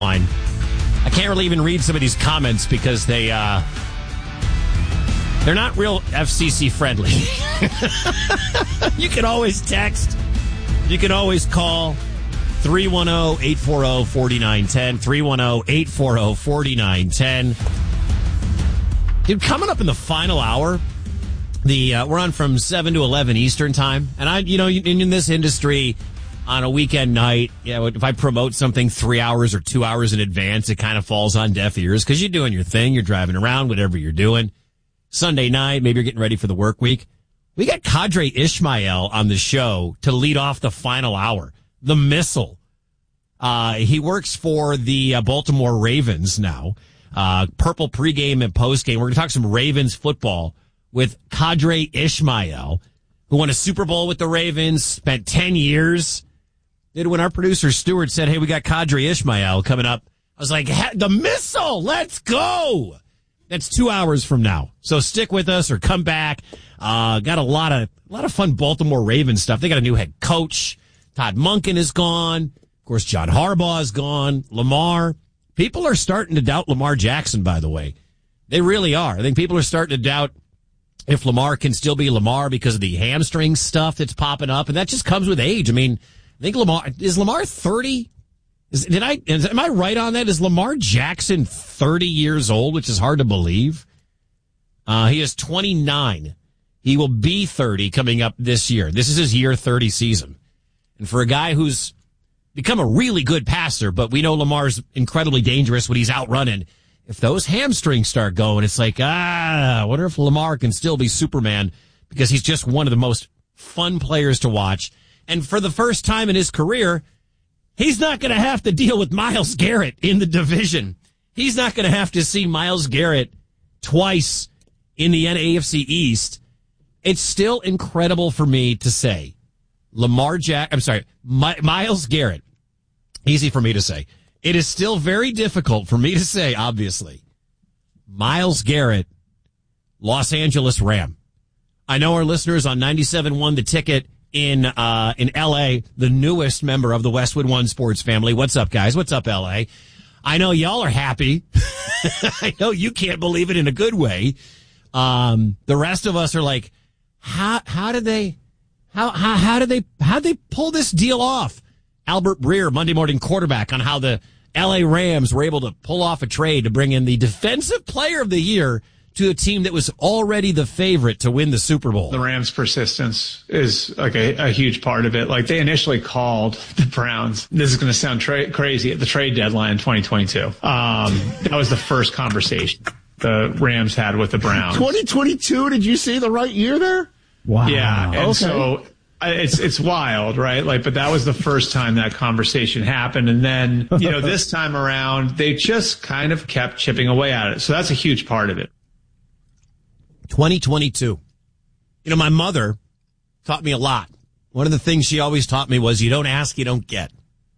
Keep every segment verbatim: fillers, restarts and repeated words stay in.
line. I can't really even read some of these comments because they, uh, they're not real F C C friendly. You can always text. You can always call three one zero, eight four zero, four nine one zero, three one zero, eight four zero, four nine one zero. Dude, coming up in the final hour, the uh, we're on from seven to eleven Eastern time. And I, you know, in, in this industry, on a weekend night, yeah, you know, if I promote something three hours or two hours in advance, it kind of falls on deaf ears because you're doing your thing. You're driving around, whatever you're doing. Sunday night, maybe you're getting ready for the work week. We got Qadry Ismail on the show to lead off the final hour. The missile. Uh, he works for the uh, Baltimore Ravens now. Uh, purple pregame and postgame. We're going to talk some Ravens football with Qadry Ismail, who won a Super Bowl with the Ravens, spent ten years. Did when our producer Stuart said, hey, we got Qadry Ismail coming up. I was like, the missile, let's go. That's two hours from now. So stick with us or come back. Uh, got a lot of, a lot of fun Baltimore Ravens stuff. They got a new head coach. Todd Monken is gone. Of course, John Harbaugh is gone. Lamar. People are starting to doubt Lamar Jackson, by the way. They really are. I think people are starting to doubt if Lamar can still be Lamar because of the hamstring stuff that's popping up. And that just comes with age. I mean, I think Lamar, is Lamar thirty? Is, did I, is, am I right on that? Is Lamar Jackson thirty years old, which is hard to believe? Uh, he is twenty-nine. He will be thirty coming up this year. This is his year thirty season. And for a guy who's become a really good passer, but we know Lamar's incredibly dangerous when he's out running. If those hamstrings start going, it's like, ah, I wonder if Lamar can still be Superman because he's just one of the most fun players to watch. And for the first time in his career, he's not going to have to deal with Myles Garrett in the division. He's not going to have to see Myles Garrett twice in the A F C East. It's still incredible for me to say Lamar Jack, I'm sorry, My, Myles Garrett. Easy for me to say. It is still very difficult for me to say, obviously, Myles Garrett, Los Angeles Ram. I know our listeners on ninety-seven point one The Ticket in uh in L A, the newest member of the Westwood One sports family. What's up, guys? What's up, L A? I know y'all are happy. I know you can't believe it in a good way. Um, the rest of us are like, how how did they how how how did they how did they pull this deal off? Albert Breer, Monday Morning Quarterback, on how the L A Rams were able to pull off a trade to bring in the Defensive Player of the Year to a team that was already the favorite to win the Super Bowl. The Rams' persistence is like a, a huge part of it. Like, they initially called the Browns. This is going to sound tra- crazy at the trade deadline in twenty twenty-two. Um, that was the first conversation the Rams had with the Browns. twenty twenty-two, did you see the right year there? Wow. Yeah. And okay. so it's, it's wild, right? Like, but that was the first time that conversation happened. And then, you know, this time around, they just kind of kept chipping away at it. So that's a huge part of it. twenty twenty-two. You know, my mother taught me a lot. One of the things she always taught me was you don't ask, you don't get.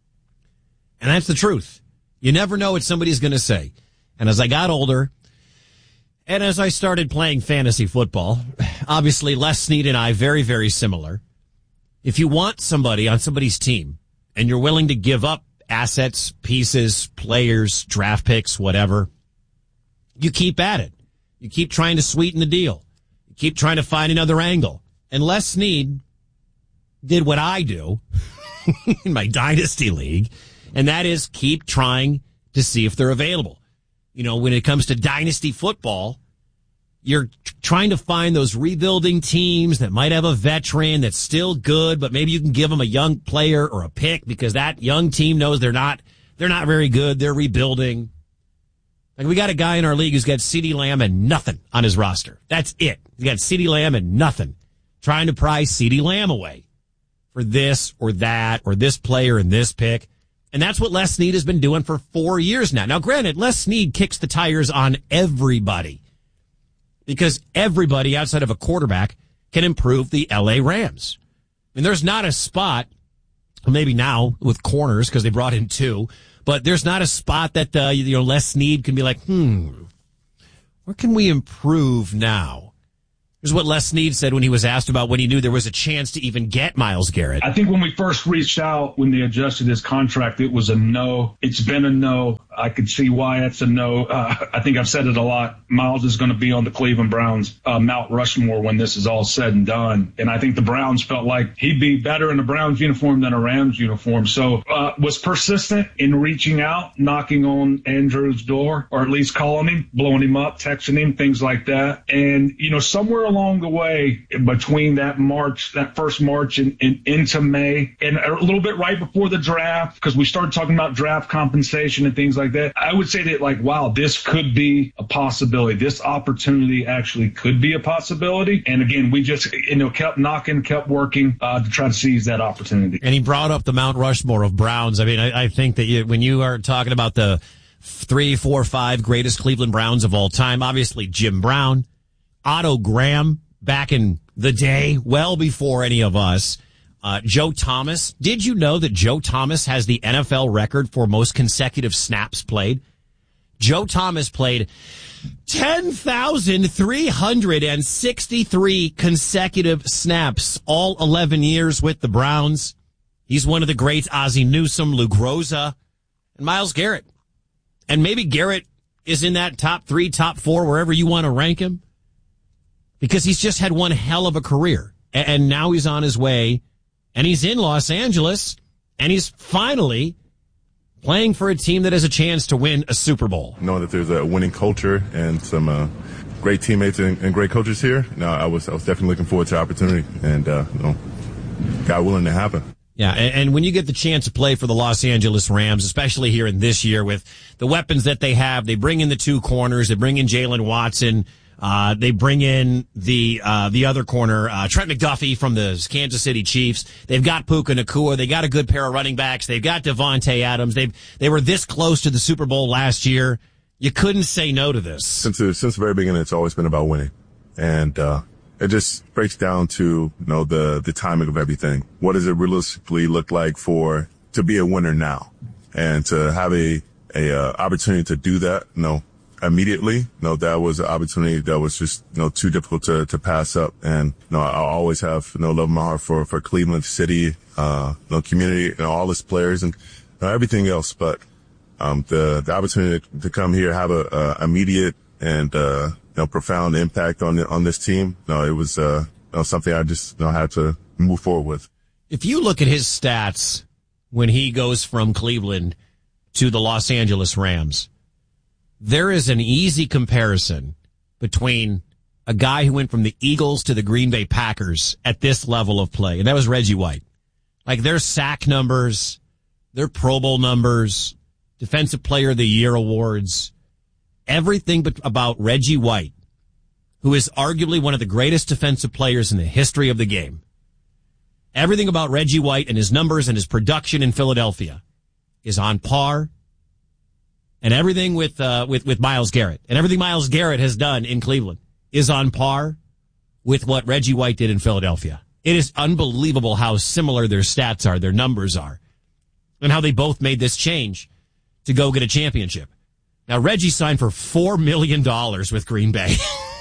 And that's the truth. You never know what somebody's going to say. And as I got older, and as I started playing fantasy football, obviously Les Snead and I, very, very similar. If you want somebody on somebody's team and you're willing to give up assets, pieces, players, draft picks, whatever, you keep at it. You keep trying to sweeten the deal. You keep trying to find another angle. And Les Snead did what I do in my dynasty league, and that is keep trying to see if they're available. You know, when it comes to dynasty football, you're t- trying to find those rebuilding teams that might have a veteran that's still good, but maybe you can give them a young player or a pick because that young team knows they're not, they're not very good. They're rebuilding. Like, we got a guy in our league who's got CeeDee Lamb and nothing on his roster. That's it. He's got CeeDee Lamb and nothing. Trying to prize CeeDee Lamb away for this or that or this player and this pick. And that's what Les Snead has been doing for four years now. Now, granted, Les Snead kicks the tires on everybody because everybody outside of a quarterback can improve the L A Rams. I mean, there's not a spot, maybe now with corners because they brought in two, but there's not a spot that, uh, you know, Les Snead can be like, hmm, where can we improve now? Here's what Les Snead said when he was asked about when he knew there was a chance to even get Myles Garrett. I think when we first reached out, when they adjusted his contract, it was a no. It's been a no. I could see why it's a no. Uh, I think I've said it a lot. Myles is going to be on the Cleveland Browns uh, Mount Rushmore when this is all said and done. And I think the Browns felt like he'd be better in a Browns uniform than a Rams uniform. So uh, was persistent in reaching out, knocking on Andrew's door, or at least calling him, blowing him up, texting him, things like that. And, you know, somewhere along the way between that March, that first March and, and into May, and a little bit right before the draft, because we started talking about draft compensation and things like that, I would say that, like, wow, this could be a possibility. This opportunity actually could be a possibility. And again, we just, you know, kept knocking, kept working uh, to try to seize that opportunity. And he brought up the Mount Rushmore of Browns. I mean, I, I think that you, when you are talking about the three, four, five greatest Cleveland Browns of all time, obviously Jim Brown, Otto Graham, back in the day, well before any of us. Uh, Joe Thomas. Did you know that Joe Thomas has the N F L record for most consecutive snaps played? Joe Thomas played ten thousand three hundred sixty-three consecutive snaps, all eleven years with the Browns. He's one of the greats, Ozzie Newsome, Lou Groza, and Myles Garrett. And maybe Garrett is in that top three, top four, wherever you want to rank him, because he's just had one hell of a career. And now he's on his way, and he's in Los Angeles, and he's finally playing for a team that has a chance to win a Super Bowl. Knowing that there's a winning culture and some uh, great teammates and, and great coaches here, no, I was I was definitely looking forward to the opportunity, and uh, you know, God willing to happen. Yeah, and, and when you get the chance to play for the Los Angeles Rams, especially here in this year with the weapons that they have, they bring in the two corners, they bring in Jalen Watson, Uh, they bring in the, uh, the other corner, uh, Trent McDuffie from the Kansas City Chiefs. They've got Puka Nacua. They got a good pair of running backs. They've got Devontae Adams. They they were this close to the Super Bowl last year. You couldn't say no to this. Since the, since the very beginning, it's always been about winning. And, uh, it just breaks down to, you know, the, the timing of everything. What does it realistically look like for, to be a winner now? And to have a, a, uh, opportunity to do that, you know, immediately. No, that was an opportunity that was just, you know, too difficult to, to pass up. And, you know, I always have, you know, love in my heart for, for Cleveland City, uh, you know, community, you know, all its players and you know, everything else. But, um, the, the opportunity to come here, have a, a immediate and, uh, you know, profound impact on the, on this team. No, it was, uh, you know, something I just, you know, had to move forward with. If you look at his stats when he goes from Cleveland to the Los Angeles Rams, there is an easy comparison between a guy who went from the Eagles to the Green Bay Packers at this level of play, and that was Reggie White. Like, their sack numbers, their Pro Bowl numbers, Defensive Player of the Year awards, everything but about Reggie White, who is arguably one of the greatest defensive players in the history of the game. Everything about Reggie White and his numbers and his production in Philadelphia is on par. And everything with, uh, with, with Myles Garrett and everything Myles Garrett has done in Cleveland is on par with what Reggie White did in Philadelphia. It is unbelievable how similar their stats are, their numbers are, and how they both made this change to go get a championship. Now, Reggie signed for four million dollars with Green Bay.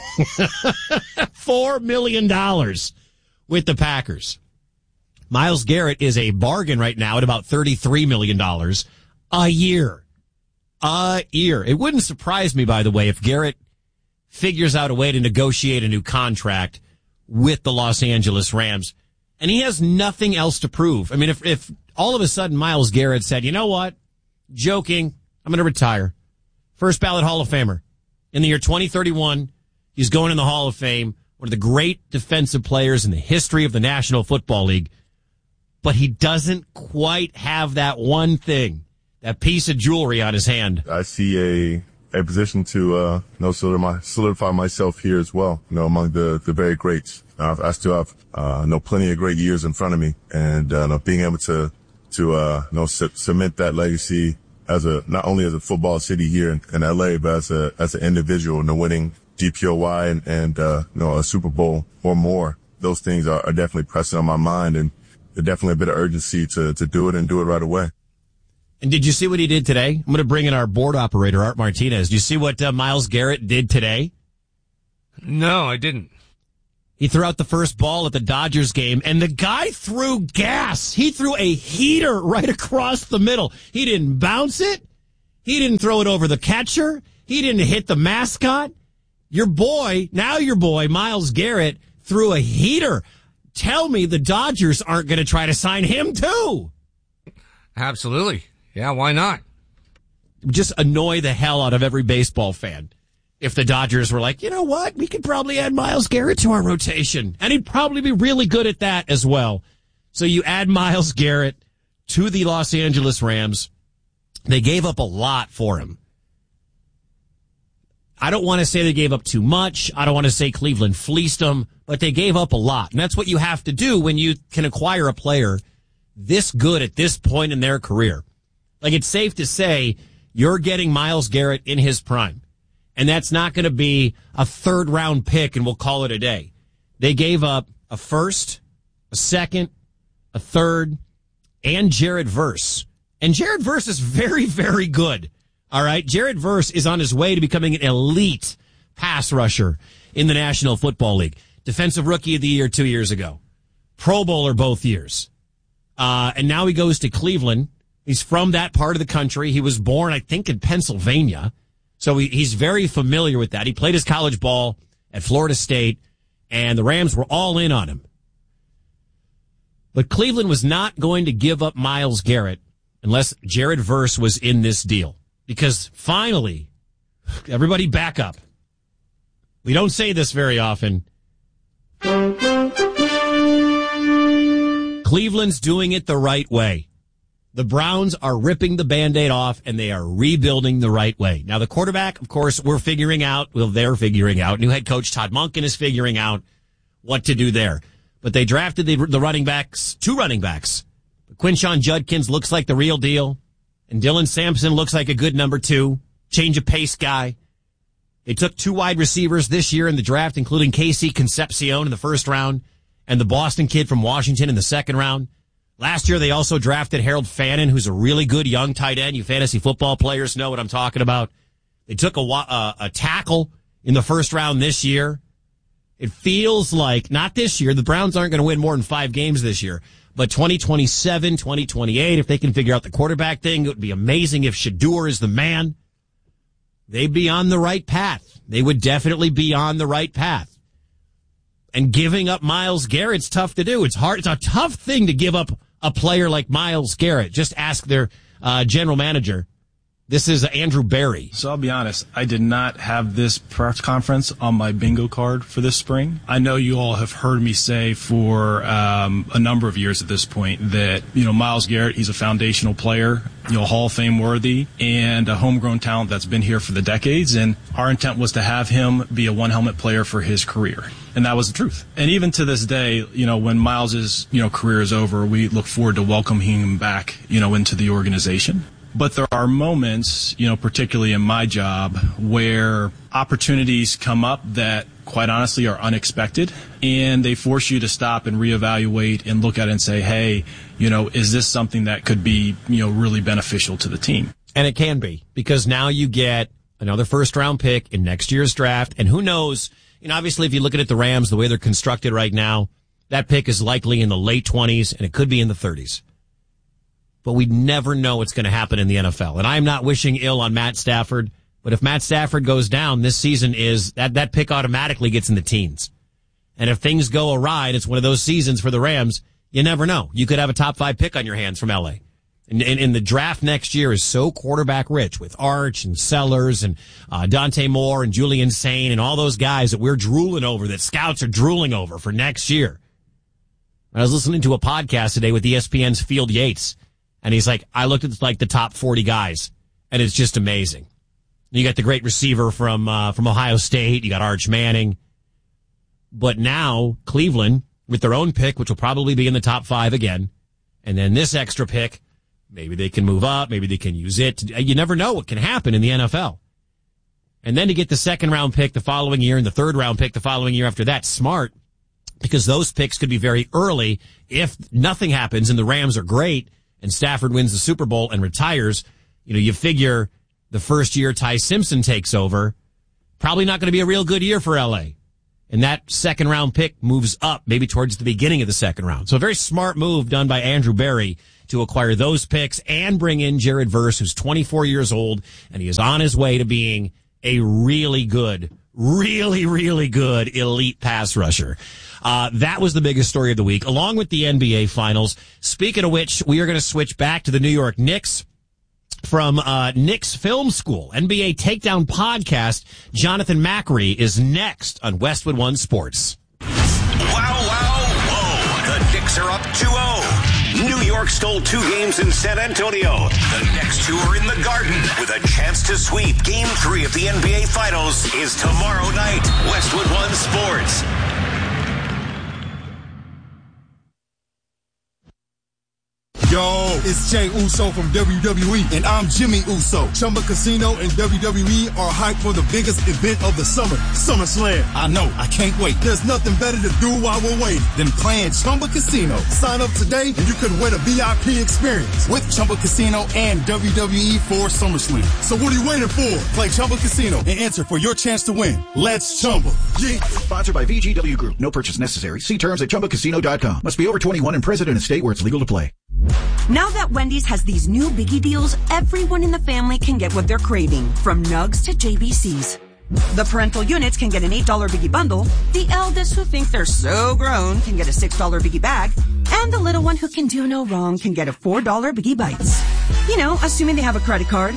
four million dollars with the Packers. Myles Garrett is a bargain right now at about thirty-three million dollars a year. A year. It wouldn't surprise me, by the way, if Garrett figures out a way to negotiate a new contract with the Los Angeles Rams. And he has nothing else to prove. I mean, if, if all of a sudden Myles Garrett said, you know what? Joking. I'm going to retire. First ballot Hall of Famer. In the year twenty thirty-one, he's going in the Hall of Fame. One of the great defensive players in the history of the National Football League. But he doesn't quite have that one thing. That piece of jewelry on his hand. I see a a position to uh, you know, solidify, solidify myself here as well. You know, among the the very greats. Uh, I still have uh, you know, plenty of great years in front of me, and uh, you know, being able to to uh, you know, c- cement that legacy as a not only as a football city here in, in L A, but as a as an individual, you know, winning D P O Y and, and uh, you know, a Super Bowl or more. Those things are, are definitely pressing on my mind, and there's definitely a bit of urgency to to do it and do it right away. And did you see what he did today? I'm going to bring in our board operator, Art Martinez. Do you see what uh, Myles Garrett did today? No, I didn't. He threw out the first ball at the Dodgers game, and the guy threw gas. He threw a heater right across the middle. He didn't bounce it. He didn't throw it over the catcher. He didn't hit the mascot. Your boy, now your boy, Myles Garrett, threw a heater. Tell me the Dodgers aren't going to try to sign him, too. Absolutely. Yeah, why not? Just annoy the hell out of every baseball fan. If the Dodgers were like, you know what, we could probably add Myles Garrett to our rotation. And he'd probably be really good at that as well. So you add Myles Garrett to the Los Angeles Rams. They gave up a lot for him. I don't want to say they gave up too much. I don't want to say Cleveland fleeced them, but they gave up a lot. And that's what you have to do when you can acquire a player this good at this point in their career. Like, it's safe to say you're getting Myles Garrett in his prime. And that's not going to be a third round pick and we'll call it a day. They gave up a first, a second, a third, and Jared Verse. And Jared Verse is very, very good. All right. Jared Verse is on his way to becoming an elite pass rusher in the National Football League. Defensive Rookie of the Year two years ago. Pro Bowler both years. Uh, and now he goes to Cleveland. He's from that part of the country. He was born, I think, in Pennsylvania. So he, he's very familiar with that. He played his college ball at Florida State, and the Rams were all in on him. But Cleveland was not going to give up Myles Garrett unless Jared Verse was in this deal. Because finally, everybody back up. We don't say this very often. Cleveland's doing it the right way. The Browns are ripping the Band-Aid off, and they are rebuilding the right way. Now, the quarterback, of course, we're figuring out. Well, they're figuring out. New head coach Todd Monken is figuring out what to do there. But they drafted the, the running backs, two running backs. Quinshon Judkins looks like the real deal, and Dylan Sampson looks like a good number two, change of pace guy. They took two wide receivers this year in the draft, including Casey Concepcion in the first round and the Boston kid from Washington in the second round. Last year, they also drafted Harold Fannin, who's a really good young tight end. You fantasy football players know what I'm talking about. They took a, uh, a tackle in the first round this year. It feels like, not this year, the Browns aren't going to win more than five games this year, but twenty twenty-seven, twenty twenty-eight, if they can figure out the quarterback thing, it would be amazing if Shedeur is the man. They'd be on the right path. They would definitely be on the right path. And giving up Myles Garrett's tough to do. It's hard. It's a tough thing to give up a player like Myles Garrett. Just ask their uh, general manager. This is Andrew Berry. So I'll be honest, I did not have this press conference on my bingo card for this spring. I know you all have heard me say for um, a number of years at this point that, you know, Myles Garrett, he's a foundational player, you know, Hall of Fame worthy, and a homegrown talent that's been here for the decades. And our intent was to have him be a one-helmet player for his career. And that was the truth. And even to this day, you know, when Myles's, you know, career is over, we look forward to welcoming him back, you know, into the organization. But there are moments, you know, particularly in my job, where opportunities come up that, quite honestly, are unexpected, and they force you to stop and reevaluate and look at it and say, hey, you know, is this something that could be, you know, really beneficial to the team? And it can be, because now you get another first-round pick in next year's draft, and who knows, you know, obviously, if you look at it, the Rams, the way they're constructed right now, that pick is likely in the late twenties, and it could be in the thirties. But we never know what's going to happen in the N F L. And I'm not wishing ill on Matt Stafford, but if Matt Stafford goes down, this season is that, that pick automatically gets in the teens. And if things go awry, and it's one of those seasons for the Rams, you never know. You could have a top five pick on your hands from L A. And, and, and the draft next year is so quarterback rich with Arch and Sellers and uh, Dante Moore and Julian Sain and all those guys that we're drooling over, that scouts are drooling over for next year. I was listening to a podcast today with E S P N's Field Yates. And he's like, I looked at like the top forty guys, and it's just amazing. You got the great receiver from uh, from Ohio State. You got Arch Manning. But now Cleveland, with their own pick, which will probably be in the top five again, and then this extra pick, maybe they can move up. Maybe they can use it. You never know what can happen in the N F L. And then to get the second round pick the following year and the third round pick the following year after that, smart, because those picks could be very early if nothing happens and the Rams are great and Stafford wins the Super Bowl and retires. You know, you figure the first year Ty Simpson takes over, probably not going to be a real good year for L A. and that second round pick moves up maybe towards the beginning of the second round. So a very smart move done by Andrew Berry to acquire those picks and bring in Jared Verse, who's twenty-four years old, and he is on his way to being a really good, really, really good elite pass rusher. Uh, that was the biggest story of the week, along with the N B A Finals. Speaking of which, we are going to switch back to the New York Knicks from uh, Knicks Film School. N B A Takedown Podcast, Jonathan Macri is next on Westwood One Sports. Wow, wow, whoa. The Knicks are up two oh. New York stole two games in San Antonio. The next two are in the Garden with a chance to sweep. Game three of the N B A Finals is tomorrow night. Westwood One Sports. Yo, it's Jey Uso from W W E, and I'm Jimmy Uso. Chumba Casino and W W E are hyped for the biggest event of the summer, SummerSlam. I know, I can't wait. There's nothing better to do while we're waiting than playing Chumba Casino. Sign up today, and you could win a V I P experience with Chumba Casino and W W E for SummerSlam. So what are you waiting for? Play Chumba Casino and enter for your chance to win. Let's Chumba. Yeah. Sponsored by V G W Group. No purchase necessary. See terms at chumba casino dot com. Must be over twenty-one and present in a state where it's legal to play. Now that Wendy's has these new biggie deals, everyone in the family can get what they're craving, from nugs to J B Cs. The parental units can get an eight dollar biggie bundle, the eldest who think they're so grown can get a six dollar biggie bag, and the little one who can do no wrong can get a four dollar biggie bites. You know, assuming they have a credit card.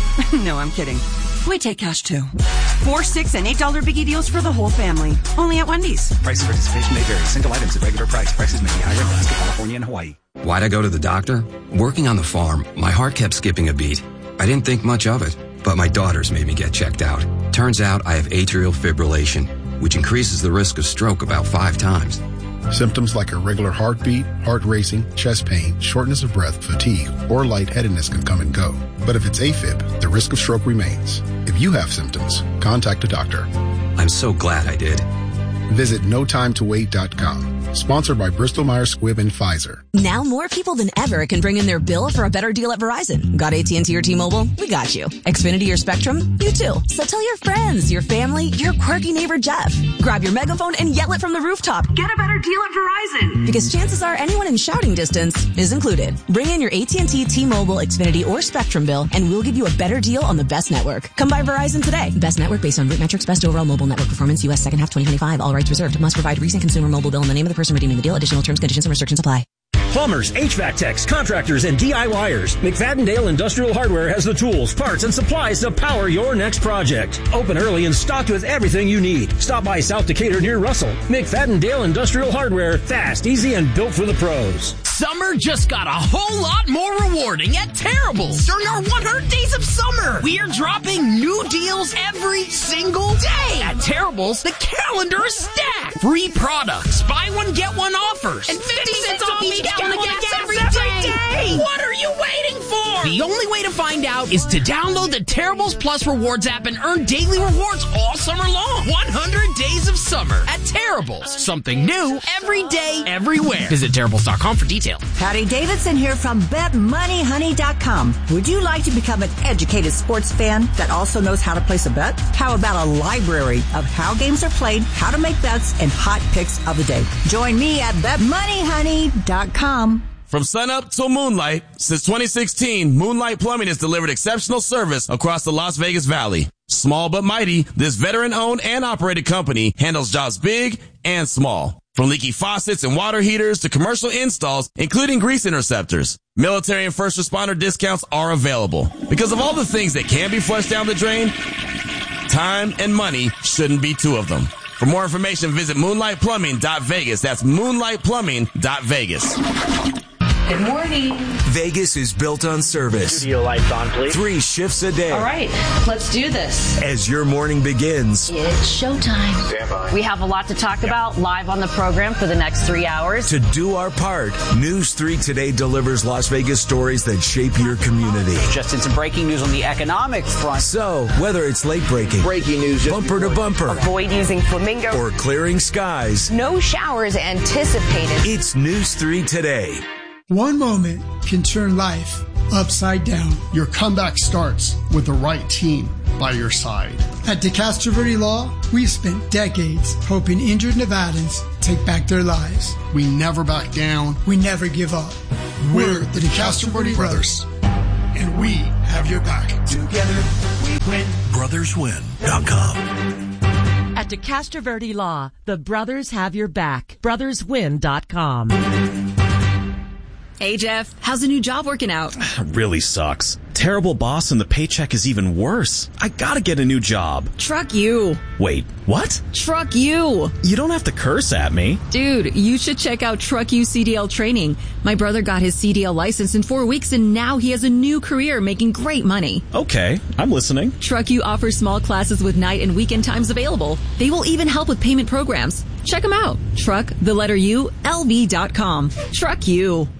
No, I'm kidding. We take cash too. Four, six, and eight dollar biggie deals for the whole family. Only at Wendy's. Price of participation may vary. Single items at regular price. Prices may be higher in Alaska, California, and Hawaii. Why'd I go to the doctor? Working on the farm, my heart kept skipping a beat. I didn't think much of it, but my daughters made me get checked out. Turns out I have atrial fibrillation, which increases the risk of stroke about five times. Symptoms like irregular heartbeat, heart racing, chest pain, shortness of breath, fatigue, or lightheadedness can come and go. But if it's AFib, the risk of stroke remains. If you have symptoms, contact a doctor. I'm so glad I did. Visit no time to wait dot com. Sponsored by Bristol Myers Squibb and Pfizer. Now more people than ever can bring in their bill for a better deal at Verizon. Got A T and T or T-Mobile? We got you. Xfinity or Spectrum? You too. So tell your friends, your family, your quirky neighbor Jeff. Grab your megaphone and yell it from the rooftop. Get a better deal at Verizon. Because chances are anyone in shouting distance is included. Bring in your A T and T, T-Mobile, Xfinity, or Spectrum bill and we'll give you a better deal on the best network. Come by Verizon today. Best network based on root metrics, best overall mobile network performance, U S second half twenty twenty-five. All rights reserved. Must provide recent consumer mobile bill and the name of the person redeeming the deal. Additional terms, conditions, and restrictions apply. Plumbers, H V A C techs, contractors, and DIYers. McFadden-Dale Industrial Hardware has the tools, parts, and supplies to power your next project. Open early and stocked with everything you need. Stop by South Decatur near Russell. McFadden-Dale Industrial Hardware. Fast, easy, and built for the pros. Summer just got a whole lot more rewarding at Terrible's. During our one hundred days of summer, we are dropping new deals every single day. At Terrible's, the calendar is stacked. Free products, buy one, get one offers, and fifty cents off each gallon of gas every day. What are you waiting for? The only way to find out is to download the Terrible's Plus Rewards app and earn daily rewards all summer long. one hundred days of summer at Terrible's. Something new every day, everywhere. Visit Terrible's dot com for details. Patty Davidson here from bet money honey dot com. Would you like to become an educated sports fan that also knows how to place a bet? How about a library of how games are played, how to make bets, and hot picks of the day? Join me at bet money honey dot com. From sunup till moonlight, since twenty sixteen, Moonlight Plumbing has delivered exceptional service across the Las Vegas Valley. Small but mighty, this veteran-owned and operated company handles jobs big and small. From leaky faucets and water heaters to commercial installs, including grease interceptors. Military and first responder discounts are available. Because of all the things that can be flushed down the drain, time and money shouldn't be two of them. For more information, visit moonlight plumbing dot vegas. That's moonlight plumbing dot vegas. Good morning. Vegas is built on service. Studio lights on, please. Three shifts a day. All right, let's do this. As your morning begins. It's showtime. Stand by. We have a lot to talk about live on the program for the next three hours. To do our part, News three Today delivers Las Vegas stories that shape your community. Just in some breaking news on the economic front. So, whether it's late breaking, breaking news, bumper to bumper, avoid using flamingo, or clearing skies, no showers anticipated. It's News three Today. One moment can turn life upside down. Your comeback starts with the right team. by your side. At DeCastro Verde Law, we've spent decades helping injured Nevadans take back their lives. We never back down. We never give up. We're the DeCastro Verde Brothers, and we have your back. Together we win. brothers win dot com. At DeCastro Verde Law, the brothers have your back. brothers win dot com. Hey, Jeff, how's the new job working out? Really sucks. Terrible boss and the paycheck is even worse. I gotta get a new job. Truck you. Wait, what? Truck you. You don't have to curse at me. Dude, you should check out Truck You C D L training. My brother got his C D L license in four weeks and now he has a new career making great money. Okay, I'm listening. Truck You offers small classes with night and weekend times available. They will even help with payment programs. Check them out. Truck, the letter U, L V dot com. Truck You.